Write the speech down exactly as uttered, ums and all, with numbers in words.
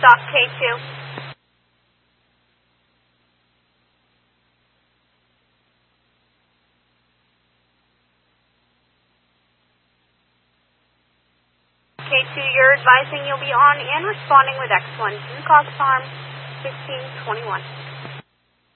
stop K two. K two, you're advising you'll be on and responding with X one. Can you call farm fifteen twenty-one?